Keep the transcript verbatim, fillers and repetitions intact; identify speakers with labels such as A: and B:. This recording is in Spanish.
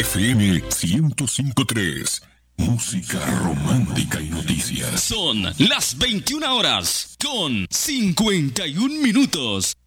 A: F M ciento cinco punto tres. Música romántica y noticias.
B: Son las veintiuna horas con cincuenta y un minutos.